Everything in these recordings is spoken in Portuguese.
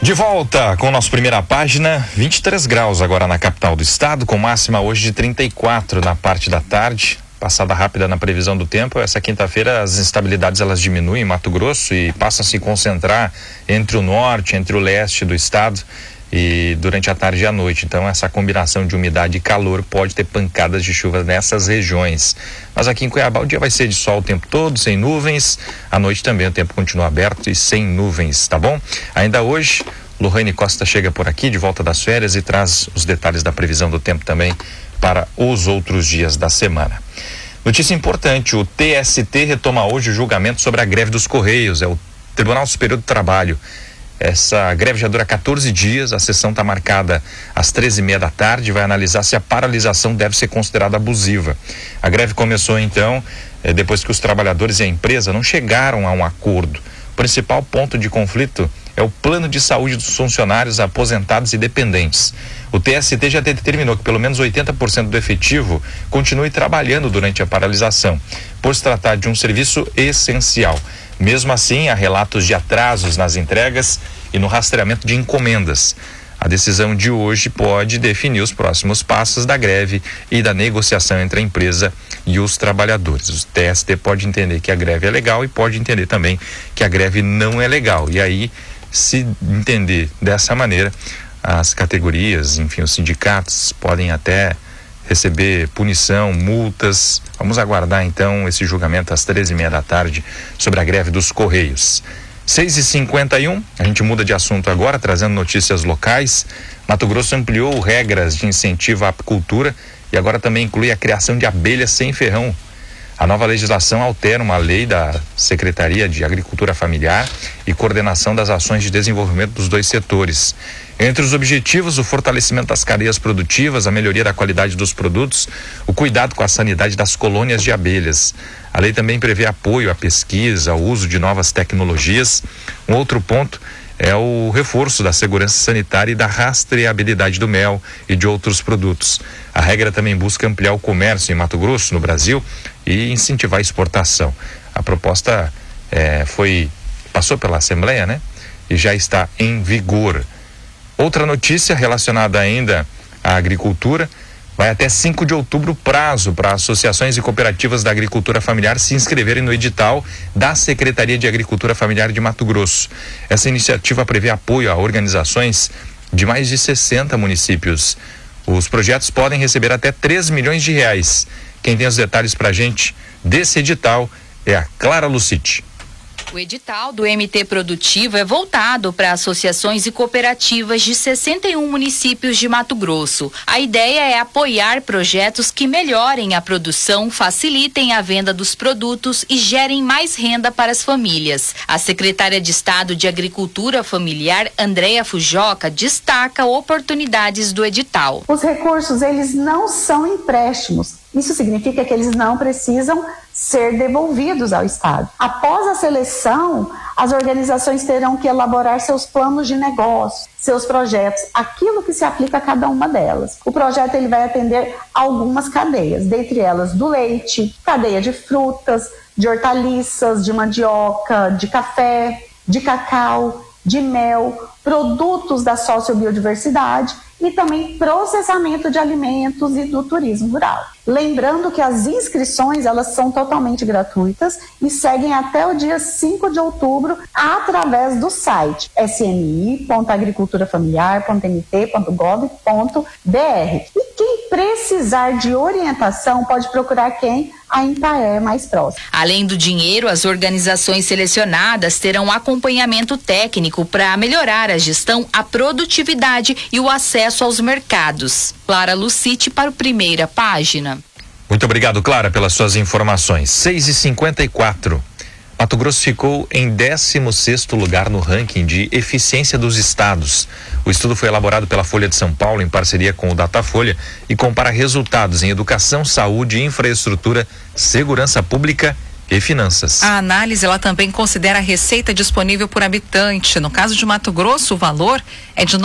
De volta com o nosso Primeira Página, 23 graus agora na capital do estado, com máxima hoje de 34 na parte da tarde. Passada rápida na previsão do tempo, essa quinta-feira as instabilidades elas diminuem em Mato Grosso e passam a se concentrar entre o norte, entre o leste do estado e durante a tarde e a noite. Então essa combinação de umidade e calor pode ter pancadas de chuva nessas regiões. Mas aqui em Cuiabá o dia vai ser de sol o tempo todo, sem nuvens. À noite também o tempo continua aberto e sem nuvens, tá bom? Ainda hoje, Lohane Costa chega por aqui de volta das férias e traz os detalhes da previsão do tempo também para os outros dias da semana. Notícia importante, o TST retoma hoje o julgamento sobre a greve dos Correios, é o Tribunal Superior do Trabalho. Essa greve já dura 14 dias, a sessão está marcada às 13h30 da tarde, vai analisar se a paralisação deve ser considerada abusiva. A greve começou então, depois que os trabalhadores e a empresa não chegaram a um acordo. O principal ponto de conflito é o plano de saúde dos funcionários aposentados e dependentes. O TST já determinou que pelo menos 80% do efetivo continue trabalhando durante a paralisação, por se tratar de um serviço essencial. Mesmo assim, há relatos de atrasos nas entregas e no rastreamento de encomendas. A decisão de hoje pode definir os próximos passos da greve e da negociação entre a empresa e os trabalhadores. O TST pode entender que a greve é legal e pode entender também que a greve não é legal. E aí, se entender dessa maneira, as categorias, enfim, os sindicatos podem até receber punição, multas. Vamos aguardar então esse julgamento às 13h30 da tarde sobre a greve dos Correios. 6h51, a gente muda de assunto agora, trazendo notícias locais. Mato Grosso ampliou regras de incentivo à apicultura e agora também inclui a criação de abelhas sem ferrão. A nova legislação altera uma lei da Secretaria de Agricultura Familiar e coordenação das ações de desenvolvimento dos dois setores. Entre os objetivos, o fortalecimento das cadeias produtivas, a melhoria da qualidade dos produtos, o cuidado com a sanidade das colônias de abelhas. A lei também prevê apoio à pesquisa, ao uso de novas tecnologias. Um outro ponto é o reforço da segurança sanitária e da rastreabilidade do mel e de outros produtos. A regra também busca ampliar o comércio em Mato Grosso, no Brasil, e incentivar a exportação. A proposta passou pela Assembleia, né? E já está em vigor. Outra notícia relacionada ainda à agricultura: vai até 5 de outubro o prazo para associações e cooperativas da agricultura familiar se inscreverem no edital da Secretaria de Agricultura Familiar de Mato Grosso. Essa iniciativa prevê apoio a organizações de mais de 60 municípios. Os projetos podem receber até 3 milhões de reais. Quem tem os detalhes para a gente desse edital é a Clara Lucite. O edital do MT Produtivo é voltado para associações e cooperativas de 61 municípios de Mato Grosso. A ideia é apoiar projetos que melhorem a produção, facilitem a venda dos produtos e gerem mais renda para as famílias. A secretária de Estado de Agricultura Familiar, Andréa Fujoca, destaca oportunidades do edital. Os recursos, eles não são empréstimos. Isso significa que eles não precisam ser devolvidos ao Estado. Após a seleção, as organizações terão que elaborar seus planos de negócio, seus projetos, aquilo que se aplica a cada uma delas. O projeto ele vai atender algumas cadeias, dentre elas do leite, cadeia de frutas, de hortaliças, de mandioca, de café, de cacau, de mel, produtos da sociobiodiversidade e também processamento de alimentos e do turismo rural. Lembrando que as inscrições elas são totalmente gratuitas e seguem até o dia 5 de outubro através do site sni.agriculturafamiliar.mt.gov.br. E quem precisar de orientação pode procurar quem? A Empaer mais próximo. Além do dinheiro, as organizações selecionadas terão acompanhamento técnico para melhorar a gestão, a produtividade e o acesso aos mercados. Clara Lucite para o Primeira Página. Muito obrigado, Clara, pelas suas informações. 6h54. Mato Grosso ficou em 16º lugar no ranking de eficiência dos estados. O estudo foi elaborado pela Folha de São Paulo em parceria com o Datafolha e compara resultados em educação, saúde, infraestrutura, segurança pública e finanças. A análise ela também considera a receita disponível por habitante. No caso de Mato Grosso, o valor é de R$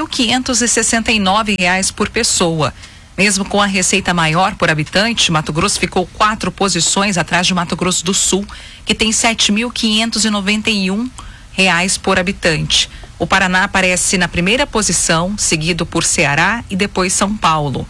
9.569 por pessoa. Mesmo com a receita maior por habitante, Mato Grosso ficou 4 posições atrás de Mato Grosso do Sul, que tem R$ 7.591 por habitante. O Paraná aparece na primeira posição, seguido por Ceará e depois São Paulo.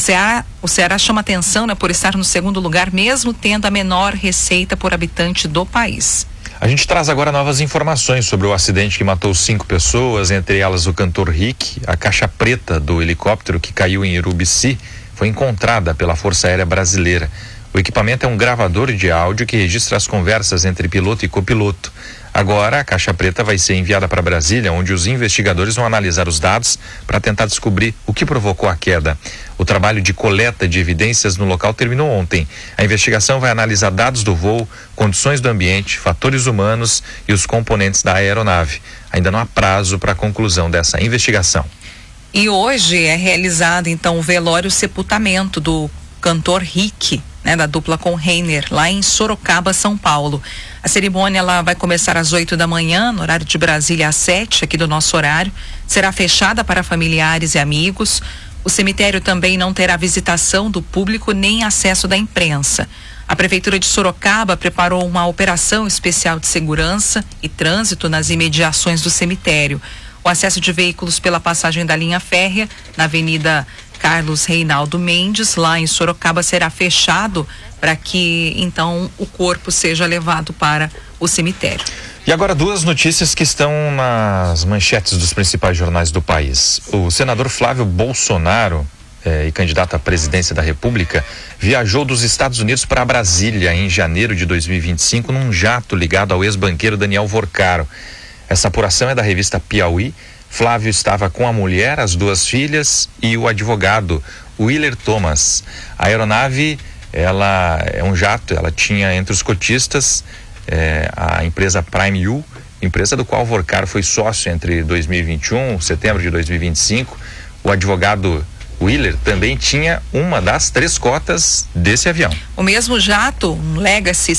O Ceará chama atenção, né, por estar no segundo lugar, mesmo tendo a menor receita por habitante do país. A gente traz agora novas informações sobre o acidente que matou 5 pessoas, entre elas o cantor Rick. A caixa preta do helicóptero que caiu em Urubici foi encontrada pela Força Aérea Brasileira. O equipamento é um gravador de áudio que registra as conversas entre piloto e copiloto. Agora, a caixa preta vai ser enviada para Brasília, onde os investigadores vão analisar os dados para tentar descobrir o que provocou a queda. O trabalho de coleta de evidências no local terminou ontem. A investigação vai analisar dados do voo, condições do ambiente, fatores humanos e os componentes da aeronave. Ainda não há prazo para a conclusão dessa investigação. E hoje é realizado, então, o velório sepultamento do cantor Rick, né, da dupla com Reiner, lá em Sorocaba, São Paulo. A cerimônia ela vai começar às 8 da manhã, no horário de Brasília, às 7, aqui do nosso horário. Será fechada para familiares e amigos. O cemitério também não terá visitação do público nem acesso da imprensa. A Prefeitura de Sorocaba preparou uma operação especial de segurança e trânsito nas imediações do cemitério. O acesso de veículos pela passagem da linha férrea na Avenida Carlos Reinaldo Mendes, lá em Sorocaba, será fechado para que então o corpo seja levado para o cemitério. E agora 2 notícias que estão nas manchetes dos principais jornais do país. O senador Flávio Bolsonaro, e candidato à presidência da República, viajou dos Estados Unidos para Brasília em janeiro de 2025 num jato ligado ao ex-banqueiro Daniel Vorcaro. Essa apuração é da revista Piauí. Flávio estava com a mulher, as 2 filhas e o advogado Willer Thomas. A aeronave, ela é um jato, ela tinha entre os cotistas a empresa Prime U, empresa do qual Vorcaro foi sócio entre 2021 e setembro de 2025. O advogado Willer também tinha uma das 3 cotas desse avião. O mesmo jato, um Legacy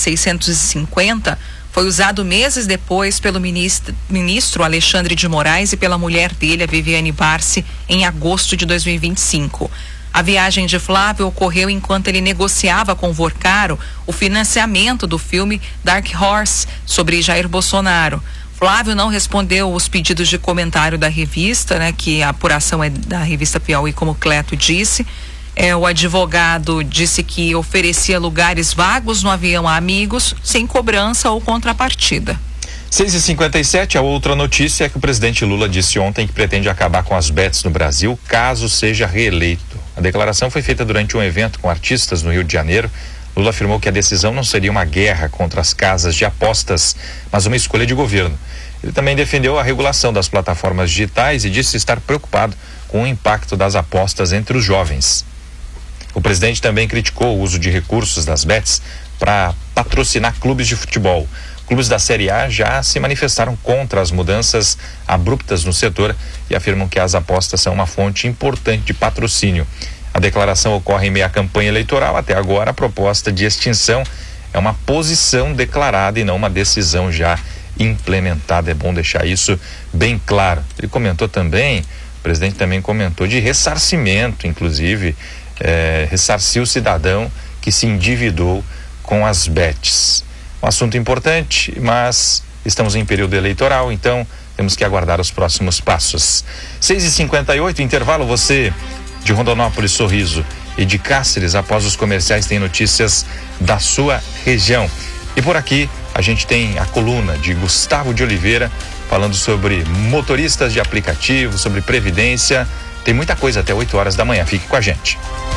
650, foi usado meses depois pelo ministro Alexandre de Moraes e pela mulher dele, a Viviane Barsi, em agosto de 2025. A viagem de Flávio ocorreu enquanto ele negociava com Vorcaro o financiamento do filme Dark Horse, sobre Jair Bolsonaro. Flávio não respondeu os pedidos de comentário da revista, né, que a apuração é da revista Piauí, como o Cleto disse. O advogado disse que oferecia lugares vagos no avião a amigos, sem cobrança ou contrapartida. 6h57, a outra notícia é que o presidente Lula disse ontem que pretende acabar com as bets no Brasil, caso seja reeleito. A declaração foi feita durante um evento com artistas no Rio de Janeiro. Lula afirmou que a decisão não seria uma guerra contra as casas de apostas, mas uma escolha de governo. Ele também defendeu a regulação das plataformas digitais e disse estar preocupado com o impacto das apostas entre os jovens. O presidente também criticou o uso de recursos das bets para patrocinar clubes de futebol. Clubes da Série A já se manifestaram contra as mudanças abruptas no setor e afirmam que as apostas são uma fonte importante de patrocínio. A declaração ocorre em meio à campanha eleitoral. Até agora, a proposta de extinção é uma posição declarada e não uma decisão já implementada. É bom deixar isso bem claro. Ele comentou também, o presidente também comentou de ressarcimento, inclusive, ressarcir o cidadão que se endividou com as bets. Um assunto importante, mas estamos em período eleitoral, então temos que aguardar os próximos passos. 6h58, intervalo. Você de Rondonópolis, Sorriso e de Cáceres, após os comerciais, tem notícias da sua região. E por aqui a gente tem a coluna de Gustavo de Oliveira falando sobre motoristas de aplicativo, sobre previdência. Tem muita coisa até 8 horas da manhã. Fique com a gente.